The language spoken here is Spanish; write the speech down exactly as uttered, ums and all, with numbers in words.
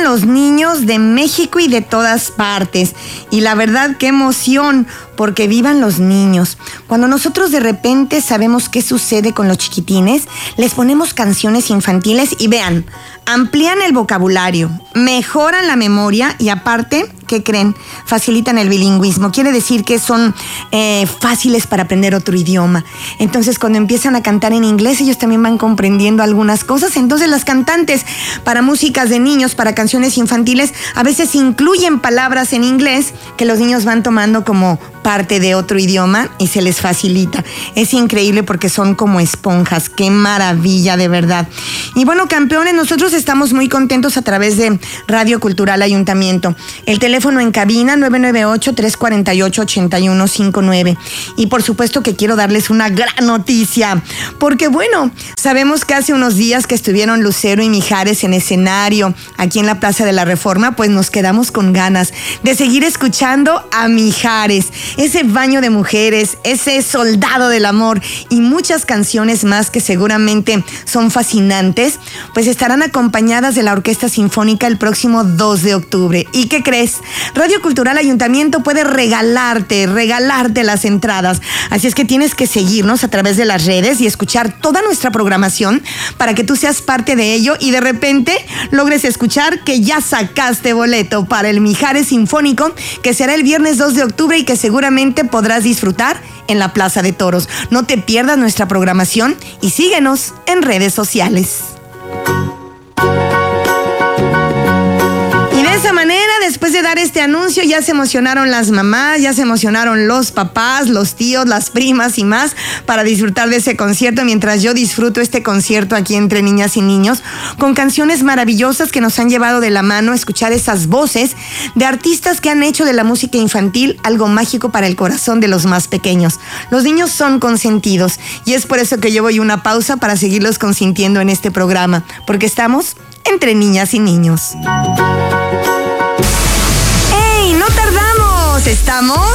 los niños de México y de todas partes. Y la verdad, qué emoción, porque vivan los niños. Cuando nosotros de repente sabemos qué sucede con los chiquitines, les ponemos canciones infantiles y vean, amplían el vocabulario, mejoran la memoria y aparte, ¿qué creen? Facilitan el bilingüismo. Quiere decir que son eh, fáciles para aprender otro idioma. Entonces, cuando empiezan a cantar en inglés, ellos también van comprendiendo algunas cosas. Entonces, las cantantes para músicas de niños, para canciones infantiles, a veces incluyen palabras en inglés que los niños van tomando como parte de otro idioma y se les facilita. Es increíble porque son como esponjas. ¡Qué maravilla, de verdad! Y bueno, campeones, nosotros estamos muy contentos a través de Radio Cultural Ayuntamiento. El teléfono en cabina nueve nueve ocho, tres cuatro ocho, ocho uno cinco nueve. Y por supuesto que quiero darles una gran noticia, porque bueno, sabemos que hace unos días que estuvieron Lucero y Mijares en escenario aquí en la Plaza de la Reforma, pues nos quedamos con ganas de seguir escuchando a Mijares, ese baño de mujeres, ese soldado del amor y muchas canciones más que seguramente son fascinantes, pues estarán acompañadas de la Orquesta Sinfónica el próximo dos de octubre. ¿Y qué crees? Radio Cultural Ayuntamiento puede regalarte, regalarte las entradas. Así es que tienes que seguirnos a través de las redes y escuchar toda nuestra programación para que tú seas parte de ello y de repente logres escuchar que ya sacaste boleto para el Mijares Sinfónico, que será el viernes dos de octubre y que seguramente podrás disfrutar en la Plaza de Toros. No te pierdas nuestra programación y síguenos en redes sociales. De esa manera, después de dar este anuncio, ya se emocionaron las mamás, ya se emocionaron los papás, los tíos, las primas y más para disfrutar de ese concierto, mientras yo disfruto este concierto aquí entre niñas y niños, con canciones maravillosas que nos han llevado de la mano a escuchar esas voces de artistas que han hecho de la música infantil algo mágico para el corazón de los más pequeños. Los niños son consentidos y es por eso que yo voy a una pausa para seguirlos consintiendo en este programa, porque estamos entre niñas y niños. ¡Ey! ¡No tardamos! Estamos